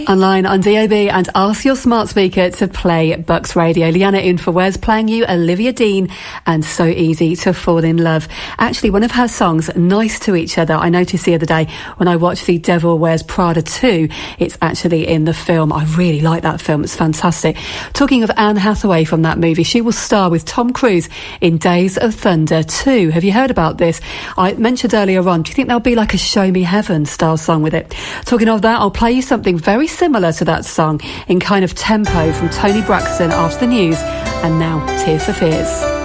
Online on DAB and ask your smart speaker to play Bucks Radio. Leanna Infowers playing you Olivia Dean and So Easy to Fall in Love. Actually, one of her songs, Nice to Each Other, I noticed the other day when I watched The Devil Wears Prada 2. It's actually in the film. I really like that film. It's fantastic. Talking of Anne Hathaway from that movie, she will star with Tom Cruise in Days of Thunder 2. Have you heard about this? I mentioned earlier on, do you think there'll be like a Show Me Heaven style song with it? Talking of that, I'll play you something very similar to that song in kind of tempo from Tony Braxton after the news. And now, Tears for Fears.